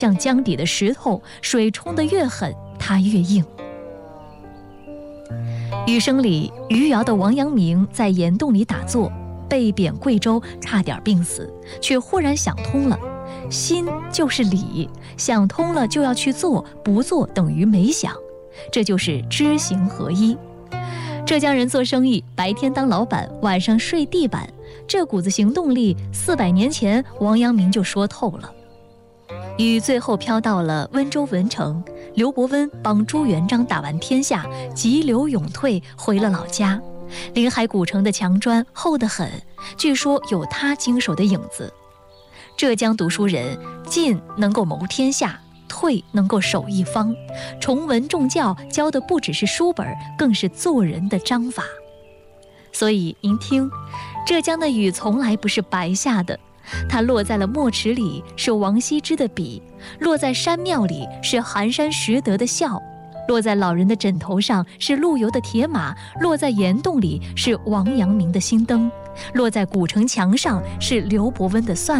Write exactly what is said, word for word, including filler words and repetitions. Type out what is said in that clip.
像江底的石头，水冲得越狠，它越硬。余生里，余姚的王阳明在岩洞里打坐，被贬贵州，差点病死，却忽然想通了，心就是理，想通了就要去做，不做等于没想，这就是知行合一。浙江人做生意，白天当老板，晚上睡地板，这股子行动力，四百年前王阳明就说透了。雨最后飘到了温州文成，刘伯温帮朱元璋打完天下，急流勇退，回了老家。临海古城的墙砖厚得很，据说有他经手的影子。浙江读书人，进能够谋天下，退能够守一方，崇文重教教的不只是书本，更是做人的章法。所以您听，浙江的雨从来不是白下的，它落在了墨池里是王羲之的笔，落在山庙里是寒山拾得的笑，落在老人的枕头上是陆游的铁马，落在岩洞里是王阳明的心灯，落在古城墙上是刘伯温的算